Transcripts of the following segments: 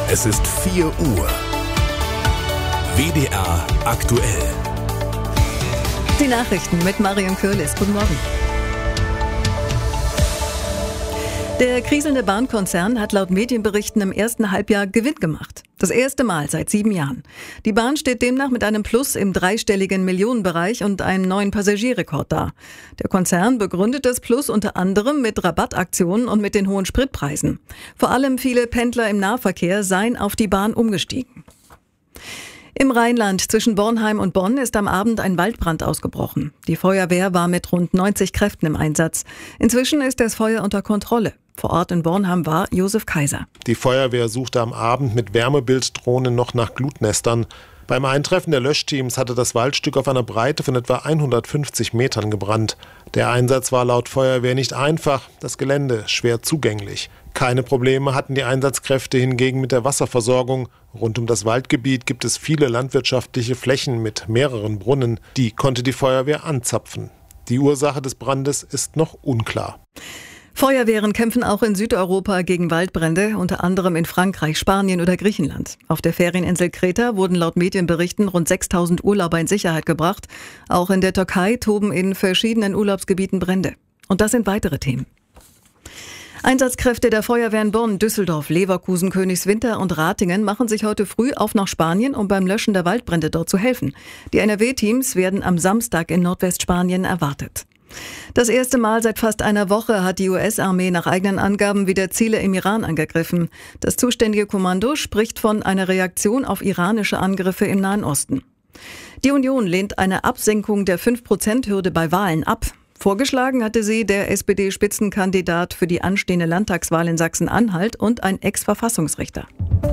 Es ist 4 Uhr. WDR aktuell. Die Nachrichten mit Marion Köhlis. Guten Morgen. Der kriselnde Bahnkonzern hat laut Medienberichten im ersten Halbjahr Gewinn gemacht. Das erste Mal seit 7 Jahren. Die Bahn steht demnach mit einem Plus im dreistelligen Millionenbereich und einem neuen Passagierrekord da. Der Konzern begründet das Plus unter anderem mit Rabattaktionen und mit den hohen Spritpreisen. Vor allem viele Pendler im Nahverkehr seien auf die Bahn umgestiegen. Im Rheinland zwischen Bornheim und Bonn ist am Abend ein Waldbrand ausgebrochen. Die Feuerwehr war mit rund 90 Kräften im Einsatz. Inzwischen ist das Feuer unter Kontrolle. Vor Ort in Bornheim war Josef Kaiser. Die Feuerwehr suchte am Abend mit Wärmebilddrohnen noch nach Glutnestern. Beim Eintreffen der Löschteams hatte das Waldstück auf einer Breite von etwa 150 Metern gebrannt. Der Einsatz war laut Feuerwehr nicht einfach, das Gelände schwer zugänglich. Keine Probleme hatten die Einsatzkräfte hingegen mit der Wasserversorgung. Rund um das Waldgebiet gibt es viele landwirtschaftliche Flächen mit mehreren Brunnen. Die konnte die Feuerwehr anzapfen. Die Ursache des Brandes ist noch unklar. Feuerwehren kämpfen auch in Südeuropa gegen Waldbrände, unter anderem in Frankreich, Spanien oder Griechenland. Auf der Ferieninsel Kreta wurden laut Medienberichten rund 6.000 Urlauber in Sicherheit gebracht. Auch in der Türkei toben in verschiedenen Urlaubsgebieten Brände. Und das sind weitere Themen. Einsatzkräfte der Feuerwehren Bonn, Düsseldorf, Leverkusen, Königswinter und Ratingen machen sich heute früh auf nach Spanien, um beim Löschen der Waldbrände dort zu helfen. Die NRW-Teams werden am Samstag in Nordwestspanien erwartet. Das erste Mal seit fast einer Woche hat die US-Armee nach eigenen Angaben wieder Ziele im Iran angegriffen. Das zuständige Kommando spricht von einer Reaktion auf iranische Angriffe im Nahen Osten. Die Union lehnt eine Absenkung der 5%-Hürde bei Wahlen ab. Vorgeschlagen hatte sie der SPD-Spitzenkandidat für die anstehende Landtagswahl in Sachsen-Anhalt und ein Ex-Verfassungsrichter.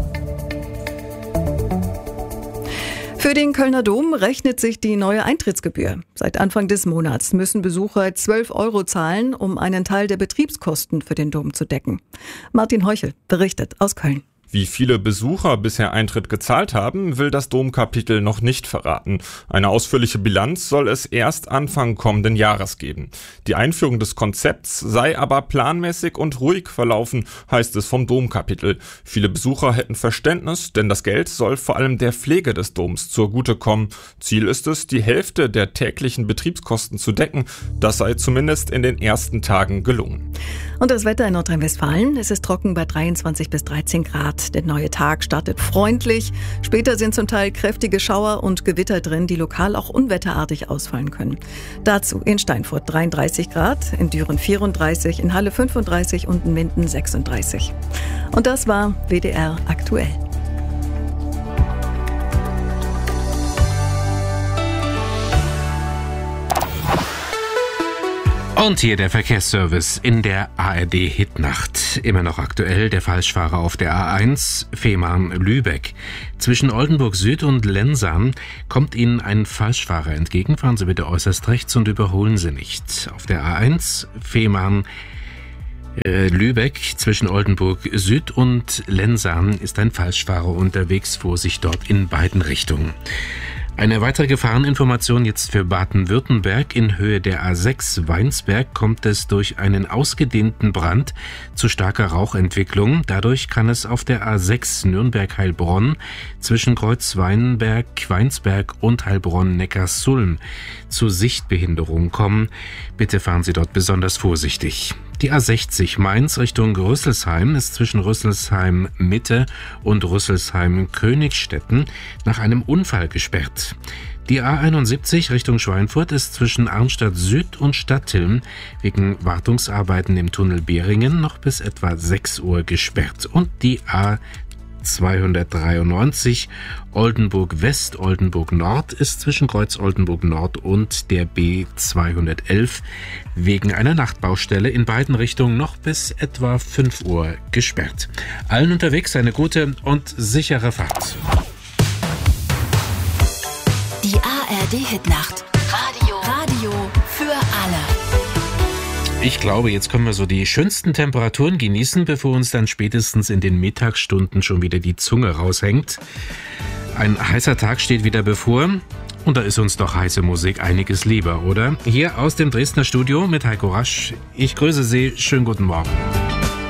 Für den Kölner Dom rechnet sich die neue Eintrittsgebühr. Seit Anfang des Monats müssen Besucher 12 € zahlen, um einen Teil der Betriebskosten für den Dom zu decken. Martin Heuchel berichtet aus Köln. Wie viele Besucher bisher Eintritt gezahlt haben, will das Domkapitel noch nicht verraten. Eine ausführliche Bilanz soll es erst Anfang kommenden Jahres geben. Die Einführung des Konzepts sei aber planmäßig und ruhig verlaufen, heißt es vom Domkapitel. Viele Besucher hätten Verständnis, denn das Geld soll vor allem der Pflege des Doms zugutekommen. Ziel ist es, die Hälfte der täglichen Betriebskosten zu decken. Das sei zumindest in den ersten Tagen gelungen. Und das Wetter in Nordrhein-Westfalen, es ist trocken bei 23 bis 13 Grad. Der neue Tag startet freundlich. Später sind zum Teil kräftige Schauer und Gewitter drin, die lokal auch unwetterartig ausfallen können. Dazu in Steinfurt 33 Grad, in Düren 34, in Halle 35 und in Minden 36. Und das war WDR aktuell. Und hier der Verkehrsservice in der ARD-Hitnacht. Immer noch aktuell der Falschfahrer auf der A1 Fehmarn-Lübeck. Zwischen Oldenburg Süd und Lensahn kommt Ihnen ein Falschfahrer entgegen. Fahren Sie bitte äußerst rechts und überholen Sie nicht. Auf der A1 Fehmarn-Lübeck zwischen Oldenburg Süd und Lensahn ist ein Falschfahrer unterwegs. Vorsicht dort in beiden Richtungen. Eine weitere Gefahreninformation jetzt für Baden-Württemberg. In Höhe der A6 Weinsberg kommt es durch einen ausgedehnten Brand zu starker Rauchentwicklung. Dadurch kann es auf der A6 Nürnberg-Heilbronn zwischen Kreuz Weinsberg und Heilbronn-Neckarsulm zu Sichtbehinderung kommen. Bitte fahren Sie dort besonders vorsichtig. Die A60 Mainz Richtung Rüsselsheim ist zwischen Rüsselsheim Mitte und Rüsselsheim Königstetten nach einem Unfall gesperrt. Die A71 Richtung Schweinfurt ist zwischen Arnstadt Süd und Stadtilm wegen Wartungsarbeiten im Tunnel Behringen noch bis etwa 6 Uhr gesperrt. Und die A293 Oldenburg West, Oldenburg Nord ist zwischen Kreuz Oldenburg Nord und der B211 wegen einer Nachtbaustelle in beiden Richtungen noch bis etwa 5 Uhr gesperrt. Allen unterwegs eine gute und sichere Fahrt. Die ARD-Hitnacht. Radio für alle. Ich glaube, jetzt können wir so die schönsten Temperaturen genießen, bevor uns dann spätestens in den Mittagsstunden schon wieder die Zunge raushängt. Ein heißer Tag steht wieder bevor und da ist uns doch heiße Musik einiges lieber, oder? Hier aus dem Dresdner Studio mit Heiko Rasch. Ich grüße Sie, schönen guten Morgen.